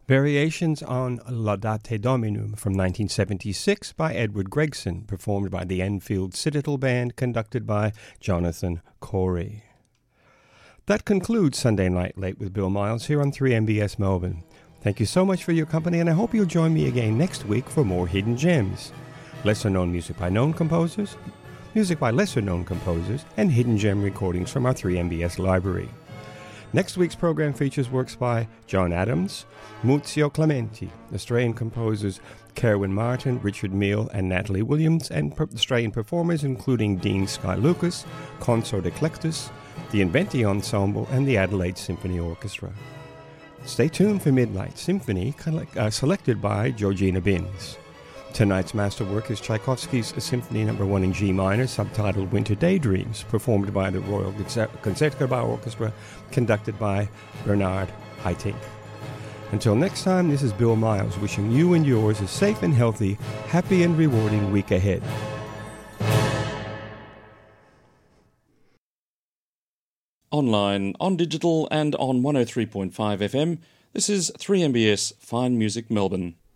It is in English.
Variations on Laudate Dominum from 1976 by Edward Gregson, performed by the Enfield Citadel Band, conducted by Jonathan Corey. That concludes Sunday Night Late with Bill Miles here on 3MBS Melbourne. Thank you so much for your company, and I hope you'll join me again next week for more Hidden Gems. Lesser-known music by known composers, music by lesser-known composers, and hidden gem recordings from our 3MBS library. Next week's program features works by John Adams, Muzio Clementi, Australian composers Kerwin Martin, Richard Meele, and Natalie Williams, and Australian performers including Dean Sky Lucas, Consort Eclectus, the Inventi Ensemble, and the Adelaide Symphony Orchestra. Stay tuned for Midnight Symphony, selected by Georgina Binns. Tonight's masterwork is Tchaikovsky's Symphony No. 1 in G minor, subtitled Winter Daydreams, performed by the Royal Concertgebouw Orchestra, conducted by Bernard Haitink. Until next time, this is Bill Miles wishing you and yours a safe and healthy, happy and rewarding week ahead. Online, on digital and on 103.5 FM, this is 3MBS Fine Music Melbourne.